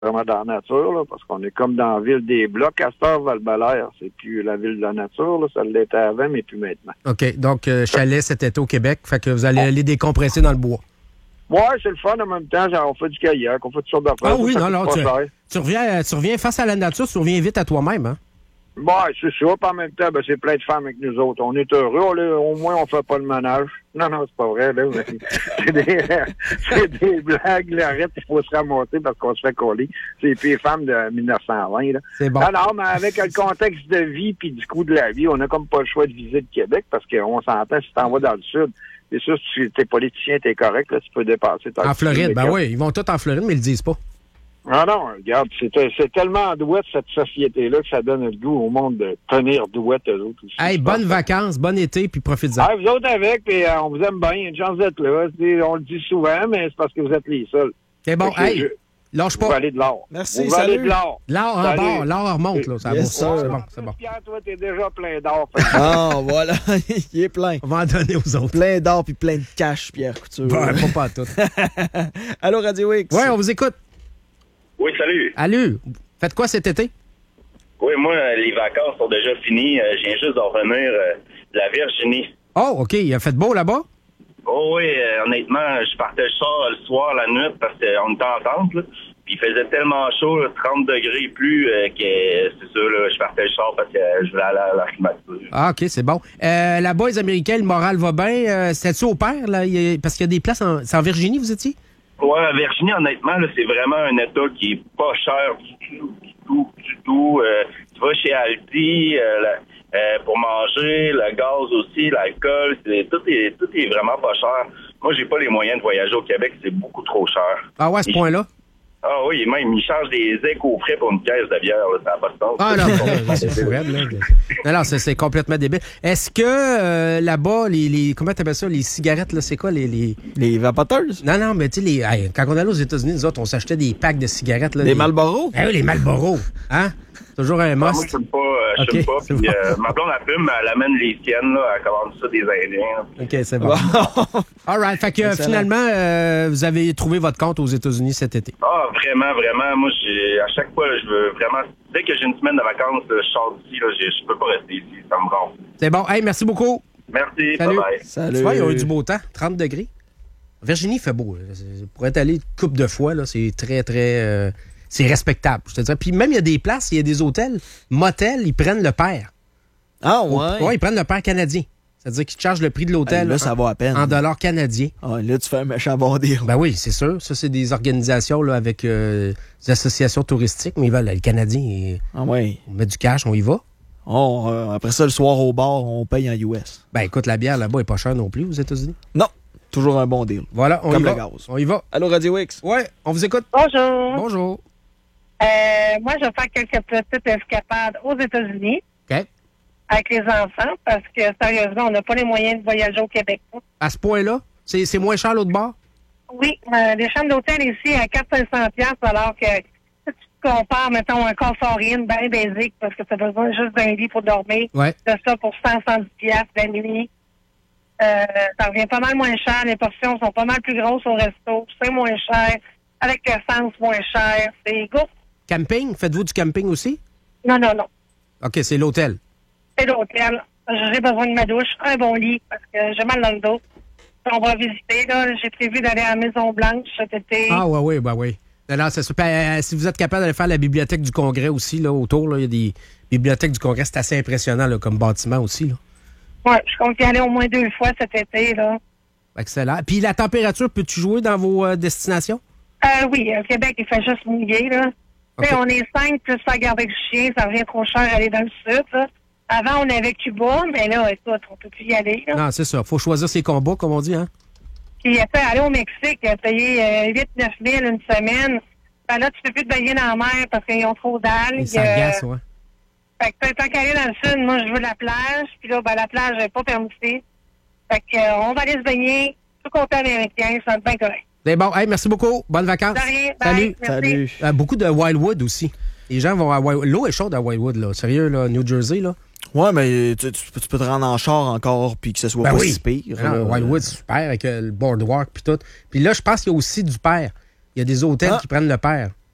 vraiment dans la nature, là, parce qu'on est comme dans la ville des blocs. Castor, Val-Belair, c'est plus la ville de la nature, là, ça l'était avant, mais plus maintenant. OK, donc chalet cet été au Québec, fait que vous allez aller décompresser dans le bois. Ouais, c'est le fun en même temps. Genre, on fait du kayak, on fait toutes sortes d'affaires. Ah oui, ça non, tu reviens face à la nature, tu reviens vite à toi-même, hein? Ouais, c'est ça. Puis en même temps, ben, c'est plein de femmes avec nous autres. On est heureux. Au moins, on fait pas le ménage. Non, c'est pas vrai, là. C'est des blagues. Là. Arrête, il faut se ramonter parce qu'on se fait coller. C'est les pires femmes de 1920, là. C'est bon. Non, mais avec le contexte de vie puis du coût de la vie, on a comme pas le choix de viser le Québec parce qu'on s'entend si t'en vas dans le sud. C'est sûr, si t'es politicien, t'es correct, là, tu peux dépasser. En Floride, ben oui, ils vont tous en Floride, mais ils le disent pas. Ah non, regarde, c'est tellement douette, cette société-là, que ça donne le goût au monde de tenir douette, eux autres aussi. Hey, bonnes vacances, bon été, puis profitez-en. Ah, vous autres avec, puis on vous aime bien, une chance d'être là. On le dit souvent, mais c'est parce que vous êtes les seuls. C'est bon, hey, lâche pas. Vous valez de l'or. Merci, vous valez de l'or. L'or en bas, l'or remonte, là, ça Yes, va. C'est bon. Pierre, toi, t'es déjà plein d'or. Ah, voilà, il est plein. On va en donner aux autres. Plein d'or puis plein de cash, Pierre Couture. Bon, pas tout. Allô, Radio X? Oui, on vous écoute. Oui, salut. Allô, faites quoi cet été? Oui, moi, les vacances sont déjà finies. Je viens juste d'en revenir de la Virginie. Oh, OK. Il a fait beau là-bas? Oh oui, honnêtement, je partais ça le soir, la nuit, parce qu'on était en tente, là. Puis il faisait tellement chaud, là, 30 degrés plus, que c'est ça, là, je partais le soir parce que je voulais aller à la climature. Ah, OK, c'est bon. Là-bas, les Américains, le moral va bien. C'était-tu au pair, là? Parce qu'il y a des places c'est en Virginie, vous étiez? Ouais, la Virginie, honnêtement, là, c'est vraiment un État qui est pas cher du tout. Tu vas chez Aldi pour manger, le gaz aussi, l'alcool, tout est vraiment pas cher. Moi, j'ai pas les moyens de voyager au Québec, c'est beaucoup trop cher. Ah ouais, à ce point-là? Ah oui, même, ils chargent des éco-frais pour une caisse de bière, là, ça n'a pas de sens. Ah non, c'est fou, là. Non, c'est complètement débile. Est-ce que là-bas, comment t'appelles ça, les cigarettes, là, c'est quoi, les vapoteuses? Non, mais tu sais, quand on allait aux États-Unis, nous autres, on s'achetait des packs de cigarettes, là. Les Marlboro? Ah oui, les Marlboro, hein? Toujours un must. Moi, je fume pas. Puis, ma blonde, elle fume, elle amène les siennes, là, elle commande ça des Indiens. OK, c'est bon. All right, fait que finalement, vous avez trouvé votre compte aux États-Unis cet été. Ah, vraiment, vraiment. Moi, à chaque fois, je veux vraiment... Dès que j'ai une semaine de vacances, je sors d'ici, là, je peux pas rester ici. Ça me rend. C'est bon. Hey, merci beaucoup. Merci. Salut. Bye-bye. Salut. Tu vois, ils ont eu du beau temps, 30 degrés. Virginie, il fait beau. Là. Pour être allé une couple de fois, là, c'est très, très... c'est respectable, je te dirais. Puis même, il y a des places, il y a des hôtels, motels, ils prennent le pair. Ah ouais? Oui, ils prennent le pair canadien. C'est-à-dire qu'ils te chargent le prix de l'hôtel là, ça va à peine. en dollars canadiens. Ah, là, tu fais un méchant bon deal. Ben oui, c'est sûr. Ça, c'est des organisations là, avec des associations touristiques, mais ils veulent, le Canadien, Ah ouais. on met du cash, on y va. Après ça, le soir au bar, on paye en US. Ben écoute, la bière là-bas est pas chère non plus aux États-Unis. Non, toujours un bon deal. Voilà, on Comme y va. le gaz. On y va. Allô, Radio X? Ouais, on vous écoute. Bonjour. Bonjour. Moi, je vais faire quelques petites escapades aux États-Unis OK. avec les enfants parce que, sérieusement, on n'a pas les moyens de voyager au Québec. À ce point-là, c'est moins cher l'autre bord? Oui, les chambres d'hôtel ici à 400-500$, alors que si tu compares, mettons, un confort bien basique parce que tu as besoin juste d'un lit pour dormir, Ouais. de ça pour 100-110$ la nuit. Ça revient pas mal moins cher. Les portions sont pas mal plus grosses au resto. C'est moins cher. Avec l'essence moins cher. C'est go. Camping? Faites-vous du camping aussi? Non. OK, c'est l'hôtel. C'est l'hôtel. J'ai besoin de ma douche, un bon lit, parce que j'ai mal dans le dos. On va visiter, là. J'ai prévu d'aller à la Maison-Blanche cet été. Ah, oui. Non, c'est super. Si vous êtes capable d'aller faire la bibliothèque du Congrès aussi, là, autour, là, il y a des bibliothèques du Congrès. C'est assez impressionnant, là, comme bâtiment aussi, là. Oui, je compte y aller au moins 2 fois cet été, là. Excellent. Puis la température, peux-tu jouer dans vos destinations? Oui, au Québec, il fait juste mouiller, là. Okay. On est 5 plus la garde avec le chien, ça revient trop cher aller dans le sud, là. Avant, on avait Cuba, mais là, écoute, on peut plus y aller, là. Non, c'est ça. Faut choisir ses combats, comme on dit, hein? Puis après, aller au Mexique, payer 8-9 000 une semaine. Ben là, tu peux plus te baigner dans la mer parce qu'ils ont trop d'algues. Les sargasses, ouais. Fait que tant qu'aller dans le sud, moi, je veux la plage. Puis là, ben, la plage n'est pas permise. Fait que, on va aller se baigner. Tout côté américain, ça va être bien correct. C'est bon. Hey, merci beaucoup. Bonnes vacances. De rien. Salut. Bye. Merci. Beaucoup de Wildwood aussi. Les gens vont à Wildwood. L'eau est chaude à Wildwood, là. Sérieux, là, New Jersey, là. Ouais, mais tu peux te rendre en char encore puis que ce soit pas si pire. Wildwood, c'est super, avec le boardwalk puis tout. Puis là, je pense qu'il y a aussi du pair. Il y a des hôtels qui prennent le pair.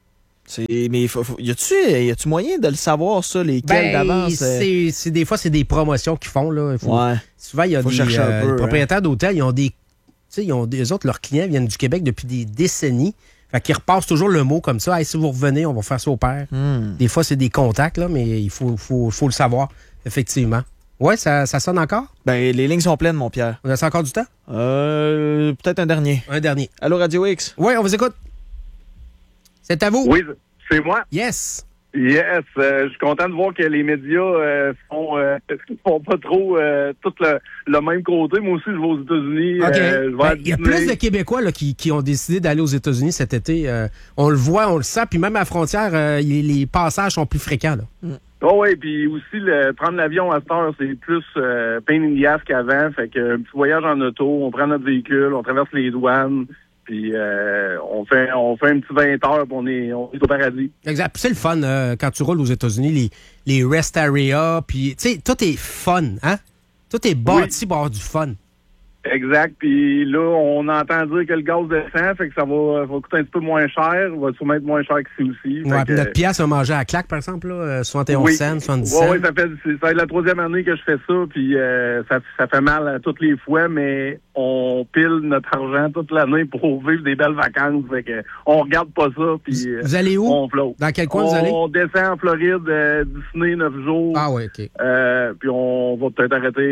Mais y a-tu moyen de le savoir, ça, lesquels d'avance? Des fois, c'est des promotions qu'ils font, là. Souvent, il y a des propriétaires d'hôtels, ils ont des autres, leurs clients viennent du Québec depuis des décennies. Fait qu'ils repassent toujours le mot comme ça. Hey, si vous revenez, on va faire ça au pair. Des fois, c'est des contacts, là, mais il faut le savoir, effectivement. Ouais, ça sonne encore? Ben, les lignes sont pleines, mon Pierre. On a encore du temps? Peut-être un dernier. Un dernier. Allô, Radio X? Oui, on vous écoute. C'est à vous. Oui, c'est moi. Yes. Yes, je suis content de voir que les médias font pas trop tout le même côté. Moi aussi, je vais aux États-Unis. Okay. Il y a plus de Québécois là, qui ont décidé d'aller aux États-Unis cet été. On le voit, on le sent. Puis même à la frontière, les passages sont plus fréquents. Oh oui, puis aussi, prendre l'avion à cette heure, c'est plus pain in the ass qu'avant. Fait que un petit voyage en auto, on prend notre véhicule, on traverse les douanes. Puis on fait un petit 20 heures, puis on est au paradis. Exact. Puis c'est le fun quand tu roules aux États-Unis, les rest areas, puis tu sais, tout est fun, hein? Tout est bâti pour avoir du fun. Exact. Puis là, on entend dire que le gaz descend, fait que ça va coûter un petit peu moins cher, va sûrement être moins cher qu'ici aussi. Ouais, puis notre pièce a mangé à claque, par exemple, là, 71 cents, 70 cents. Oui, ça fait la 3e année que je fais ça, puis ça fait mal à toutes les fois, mais on pile notre argent toute l'année pour vivre des belles vacances. Fait que on regarde pas ça, puis vous allez où? On flotte. Dans quel coin vous allez? On descend en Floride, Disney 9 jours. Ah oui, OK. Puis on va peut-être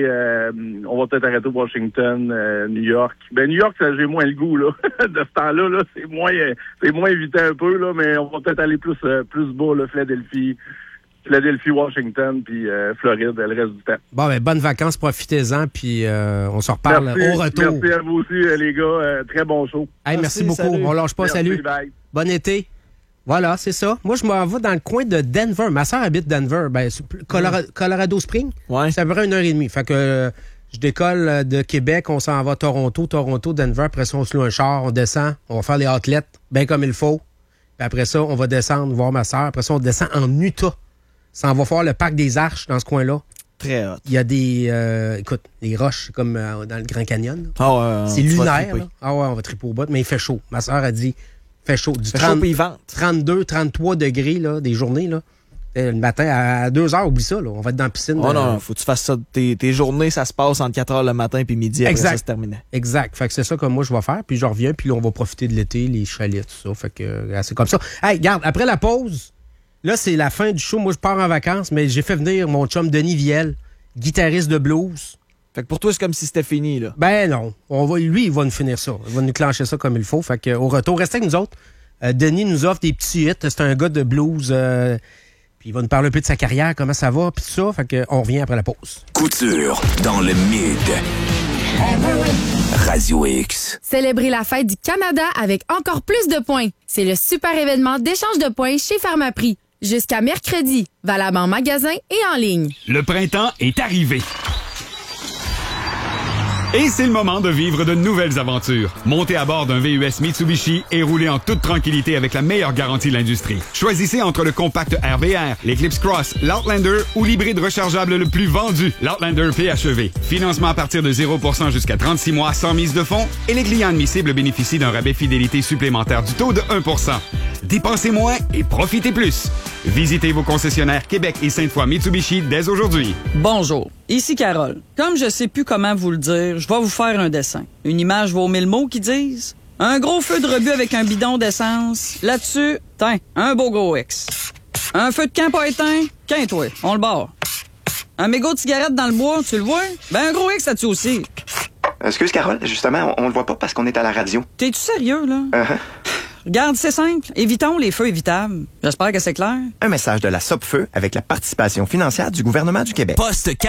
arrêter Washington, New York. Ben New York, j'ai moins le goût là. De ce temps-là, là, c'est moins évité un peu là, mais on va peut-être aller plus bas, là, Philadelphie, Washington, puis Floride, le reste du temps. Bon, ben bonnes vacances, profitez-en, puis on se reparle au retour. Merci à vous aussi, les gars. Très bon show. Hey, merci beaucoup. Salut. On lâche pas. Merci, salut. Bye. Bon été. Voilà, c'est ça. Moi, je m'en vais dans le coin de Denver. Ma soeur habite Denver. Ben, Colorado Springs. Ouais. C'est à peu près 1h30. Fait que je décolle de Québec, on s'en va à Toronto, Denver. Après ça, on se loue un char, on descend, on va faire les outlets, bien comme il faut. Puis après ça, on va descendre voir ma soeur. Après ça, on descend en Utah. Ça, on va faire le parc des Arches dans ce coin-là. Très hot. Il y a des... écoute, les roches, c'est comme dans le Grand Canyon. Ah ouais, c'est lunaire. Ah ouais, on va triper au bout, mais il fait chaud. Ma soeur a dit, fait chaud. Du 32, 33 degrés, là, des journées, là. Le matin, à 2 heures, oublie ça, là. On va être dans la piscine. Oh non, faut que tu fasses ça. Tes journées, ça se passe entre 4 heures le matin puis midi, après ça se termine. Exact. Fait que c'est ça que moi, je vais faire. Puis je reviens, puis là, on va profiter de l'été, les chalets, tout ça. Fait que c'est comme ça. Hey, regarde, après la pause, là, c'est la fin du show. Moi, je pars en vacances, mais j'ai fait venir mon chum Denis Viel, guitariste de blues. Fait que pour toi, c'est comme si c'était fini, là. Ben non. Lui, il va nous finir ça. Il va nous clencher ça comme il faut. Fait que au retour, restez avec nous autres. Denis nous offre des petits hits. C'est un gars de blues... il va nous parler un peu de sa carrière, comment ça va, puis tout ça. Fait qu'on revient après la pause. Couture dans le mid. Radio X. Célébrez la fête du Canada avec encore plus de points. C'est le super événement d'échange de points chez Pharmaprix. Jusqu'à mercredi, valable en magasin et en ligne. Le printemps est arrivé. Et c'est le moment de vivre de nouvelles aventures. Montez à bord d'un VUS Mitsubishi et roulez en toute tranquillité avec la meilleure garantie de l'industrie. Choisissez entre le compact RVR, l'Eclipse Cross, l'Outlander ou l'hybride rechargeable le plus vendu, l'Outlander PHEV. Financement à partir de 0% jusqu'à 36 mois sans mise de fonds et les clients admissibles bénéficient d'un rabais fidélité supplémentaire du taux de 1%. Dépensez moins et profitez plus. Visitez vos concessionnaires Québec et Sainte-Foy Mitsubishi dès aujourd'hui. Bonjour, ici Carole. Comme je sais plus comment vous le dire, je vais vous faire un dessin. Une image vaut 1000 mots qui disent un gros feu de rebut avec un bidon d'essence. Là-dessus, tiens, un beau gros X. Un feu de camp pas éteint, qu'un-toi, on le barre. Un mégot de cigarette dans le bois, tu le vois? Ben un gros X là-dessus aussi. Excuse Carole, justement, on le voit pas parce qu'on est à la radio. T'es-tu sérieux, là? Regarde, c'est simple. Évitons les feux évitables. J'espère que c'est clair. Un message de la Sopfeu avec la participation financière du gouvernement du Québec. Poste